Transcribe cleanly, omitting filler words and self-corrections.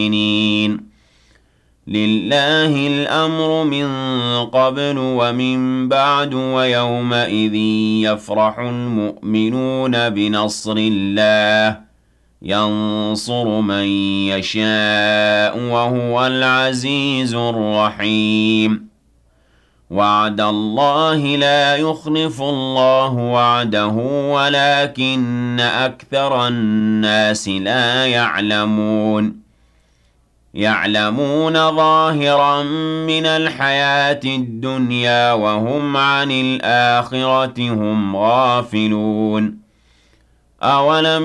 لله الأمر من قبل ومن بعد ويومئذ يفرح المؤمنون بنصر الله ينصر من يشاء وهو العزيز الرحيم وعد الله لا يخلف الله وعده ولكن أكثر الناس لا يعلمون ظاهرا من الحياة الدنيا وهم عن الآخرة هم غافلون أولم